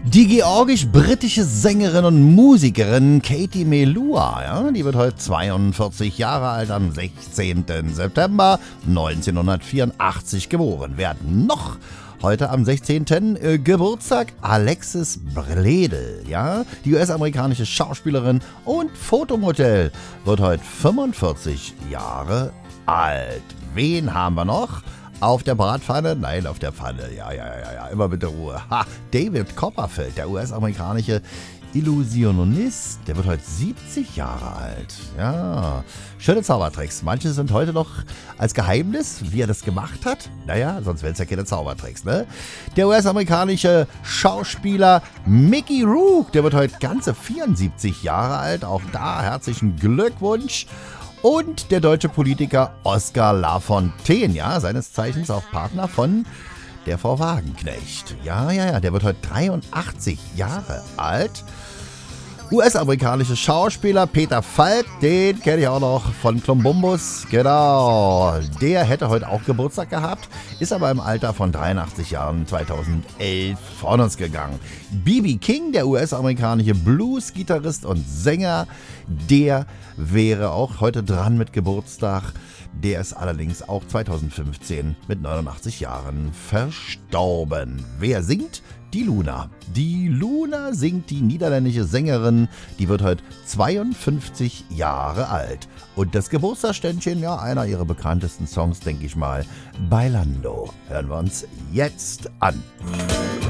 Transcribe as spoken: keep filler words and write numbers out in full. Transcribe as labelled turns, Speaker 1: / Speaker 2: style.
Speaker 1: Die georgisch-britische Sängerin und Musikerin Katie Melua, ja, die wird heute zweiundvierzig Jahre alt, am sechzehnten September neunzehnhundertvierundachtzig geboren. Wer hat noch heute am sechzehnten Äh, Geburtstag? Alexis Bledel, ja, die U S-amerikanische Schauspielerin und Fotomodell, wird heute fünfundvierzig Jahre alt. Wen haben wir noch? Auf der Bratpfanne? Nein, auf der Pfanne. Ja, ja, ja, ja, immer bitte Ruhe. Ha, David Copperfield, der U S-amerikanische Illusionist, der wird heute siebzig Jahre alt. Ja, schöne Zaubertricks. Manche sind heute noch als Geheimnis, wie er das gemacht hat. Naja, sonst wären es ja keine Zaubertricks, ne? Der U S-amerikanische Schauspieler Mickey Rourke, der wird heute ganze vierundsiebzig Jahre alt. Auch da herzlichen Glückwunsch. Und der deutsche Politiker Oskar Lafontaine, ja, seines Zeichens auch Partner von der Frau Wagenknecht. Ja, ja, ja, der wird heute dreiundachtzig Jahre alt. U S-amerikanische Schauspieler Peter Falk, den kenne ich auch noch von Klumbumbus, genau. Der hätte heute auch Geburtstag gehabt, ist aber im Alter von dreiundachtzig Jahren zweitausendelf von uns gegangen. B B King, der U S-amerikanische Blues-Gitarrist und Sänger, der wäre auch heute dran mit Geburtstag. Der ist allerdings auch zweitausendfünfzehn mit neunundachtzig Jahren verstorben. Wer singt? Die Luna. Die Luna singt, die niederländische Sängerin. Die wird heute zweiundfünfzig Jahre alt. Und das Geburtstagsständchen, ja, einer ihrer bekanntesten Songs, denke ich mal, Bailando. Hören wir uns jetzt an.